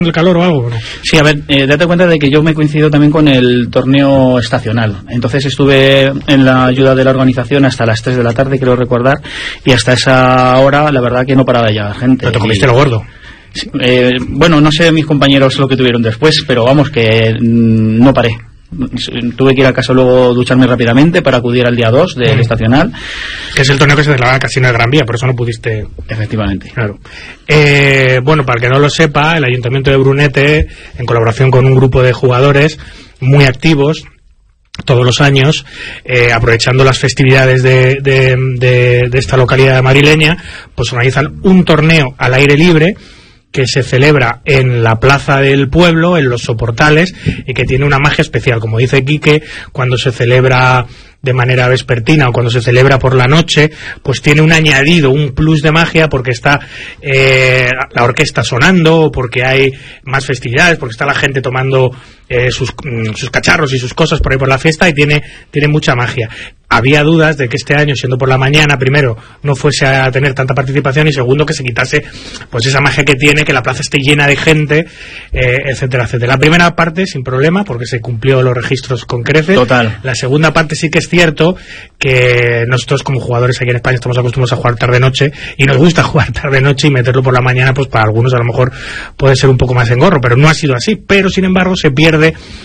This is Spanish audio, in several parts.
el calor o algo, ¿no? Sí, a ver, date cuenta de que yo me coincido también con el torneo estacional. Entonces estuve en la ayuda de la organización hasta las 3 de la tarde, creo recordar, y hasta esa hora la verdad que no paraba de llegar gente. Pero te comiste lo gordo. Sí, bueno, no sé mis compañeros lo que tuvieron después, pero vamos, que no paré. Tuve que ir a casa luego ducharme rápidamente para acudir al día 2 del estacional, que es el torneo que se celebraba casi en el Gran Vía, por eso no pudiste. Efectivamente, claro. Bueno, para el que no lo sepa, el Ayuntamiento de Brunete, en colaboración con un grupo de jugadores muy activos todos los años, aprovechando las festividades de esta localidad madrileña, pues organizan un torneo al aire libre que se celebra en la plaza del pueblo, en los soportales, y que tiene una magia especial. Como dice Quique, cuando se celebra de manera vespertina o cuando se celebra por la noche, pues tiene un añadido, un plus de magia, porque está la orquesta sonando, porque hay más festividades, porque está la gente tomando sus cacharros y sus cosas por ahí por la fiesta, y tiene mucha magia. Había dudas de que este año, siendo por la mañana, primero, no fuese a tener tanta participación, y segundo, que se quitase pues esa magia que tiene, que la plaza esté llena de gente, etcétera, etcétera. La primera parte, sin problema, porque se cumplió los registros con creces. Total. La segunda parte sí que es cierto que nosotros como jugadores aquí en España estamos acostumbrados a jugar tarde-noche, y nos gusta jugar tarde-noche, y meterlo por la mañana, pues para algunos a lo mejor puede ser un poco más engorro, pero no ha sido así. Pero, sin embargo, se pierde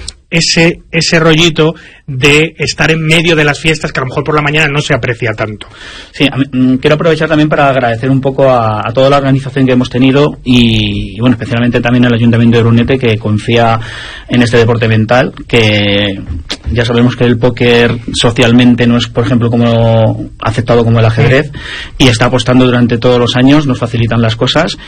ese rollito de estar en medio de las fiestas, que a lo mejor por la mañana no se aprecia tanto. Sí, quiero aprovechar también para agradecer un poco a toda la organización que hemos tenido, y bueno, especialmente también al Ayuntamiento de Brunete, que confía en este deporte mental, que ya sabemos que el póker socialmente no es, por ejemplo, como aceptado como el ajedrez, y está apostando durante todos los años, nos facilitan las cosas.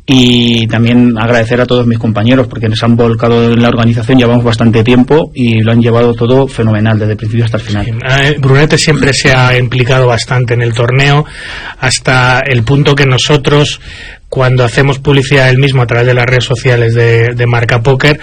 Y también agradecer a todos mis compañeros, porque nos han volcado en la organización, llevamos bastante tiempo y lo han llevado todo fenomenal desde el principio hasta el final. Sí, Brunete siempre se ha implicado bastante en el torneo, hasta el punto que nosotros, cuando hacemos publicidad del mismo a través de las redes sociales de Marca Póker,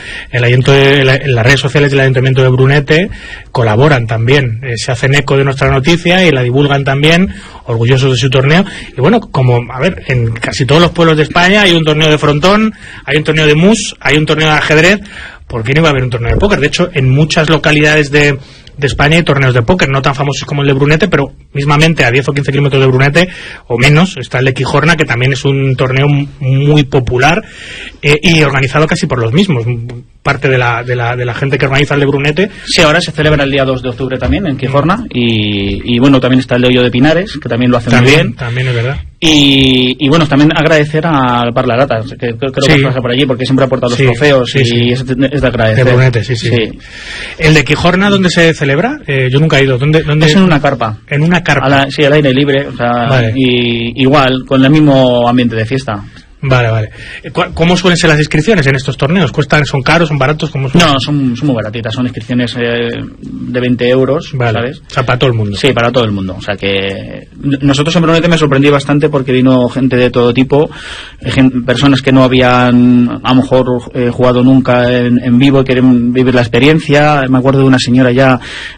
las redes sociales del Ayuntamiento de Brunete colaboran también, se hacen eco de nuestra noticia y la divulgan también, orgullosos de su torneo. Y bueno, como, a ver, en casi todos los pueblos de España hay un torneo de frontón, hay un torneo de mus, hay un torneo de ajedrez. ¿Por qué no iba a haber un torneo de póker? De hecho, en muchas localidades de España hay torneos de póker, no tan famosos como el de Brunete, pero mismamente a 10 o 15 kilómetros de Brunete, o menos, está el de Quijorna, que también es un torneo muy popular, y organizado casi por los mismos. Parte de la gente que organiza el de Brunete. Sí, ahora se celebra el día 2 de octubre también en Quijorna, y bueno, también está el de Hoyo de Pinares, que también lo hace muy bien. También es verdad. Y bueno, también agradecer a Parlarata, que creo que pasa por allí, porque siempre aporta los trofeos, y es de agradecer. De Brunete, sí. ¿El de Quijorna dónde se celebra? Yo nunca he ido. ¿Dónde? Es en una carpa. En una carpa. Sí, al aire libre, o sea, vale. Y igual, con el mismo ambiente de fiesta. Vale. ¿Cómo suelen ser las inscripciones en estos torneos? ¿Son caros, son baratos? No, son muy baratitas, son inscripciones de 20 euros, vale. ¿sabes? O sea, para todo el mundo. Sí, para todo el mundo. O sea que nosotros en Brunete me sorprendí bastante, porque vino gente de todo tipo, personas que no habían a lo mejor jugado nunca en vivo y quieren vivir la experiencia. Me acuerdo de una señora ya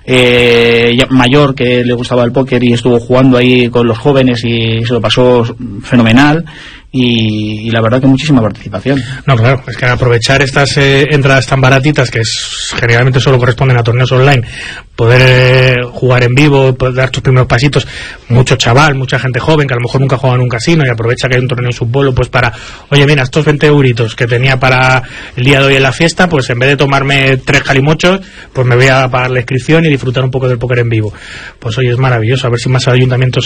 mayor que le gustaba el póker y estuvo jugando ahí con los jóvenes y se lo pasó fenomenal. Y la verdad que muchísima participación. No, claro, es que aprovechar estas entradas tan baratitas, que generalmente solo corresponden a torneos online, poder jugar en vivo, poder dar tus primeros pasitos, mucho chaval, mucha gente joven que a lo mejor nunca ha jugado en un casino y aprovecha que hay un torneo en su pueblo, pues para, oye, mira, estos 20 euritos que tenía para el día de hoy en la fiesta, pues en vez de tomarme 3 calimochos, pues me voy a pagar la inscripción y disfrutar un poco del póker en vivo. Pues oye, es maravilloso, a ver si más ayuntamientos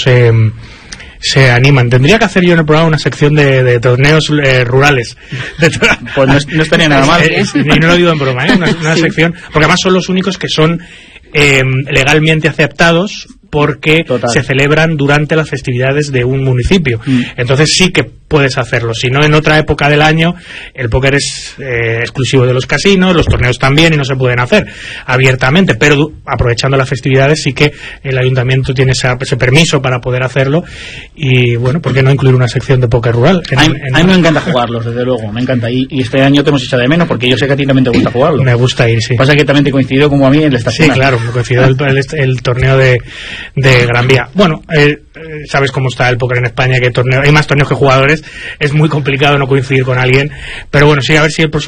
se animan. Tendría que hacer yo en el programa una sección de torneos rurales. Pues no estaría nada mal. Y no lo digo en broma, una sección, porque además son los únicos que son legalmente aceptados, porque se celebran durante las festividades de un municipio. Entonces sí que puedes hacerlo. Si no, en otra época del año el póker es exclusivo de los casinos, los torneos también, y no se pueden hacer abiertamente, pero aprovechando las festividades sí que el ayuntamiento tiene ese permiso para poder hacerlo. Y bueno, ¿por qué no incluir una sección de póker rural? A mí me encanta jugarlos, desde luego, me encanta, y este año te hemos echado de menos, porque yo sé que a ti también te gusta jugarlo. Me gusta ir, sí. Pasa que también te coincidió como a mí en el estacional. Sí, claro, me coincidió el torneo de Gran Vía. Bueno, sabes cómo está el póker en España, que hay más torneos que jugadores, es muy complicado no coincidir con alguien, pero bueno, sí, a ver si el próximo